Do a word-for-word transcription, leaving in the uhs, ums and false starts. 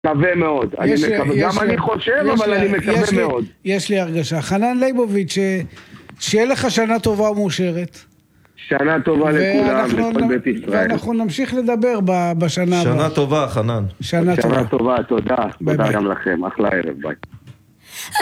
מקווה מאוד. אני יש, מקווה, יש, גם אני חושב, אבל לי, אני מקווה יש מאוד. לי, יש לי הרגשה. חנן ליבוביץ', שיהיה לך שנה טובה ומאושרת. שנה טובה לכולם, לכל בית ישראל. ואנחנו נמשיך לדבר בשנה הבאה. שנה טובה, חנן. שנה טובה. שנה טובה, תודה. ביי תודה ביי. גם לכם. אחלה ערב, ביי.